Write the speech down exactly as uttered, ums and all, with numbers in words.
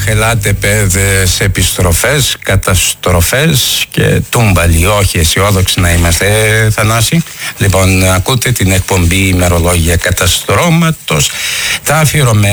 ελάτε παιδες, επιστροφές, καταστροφές και τούμπαλοι. Όχι αισιόδοξοι να είμαστε, Θανάση. Λοιπόν, ακούτε την εκπομπή ημερολόγια καταστρώματος, τα αφιερωμένα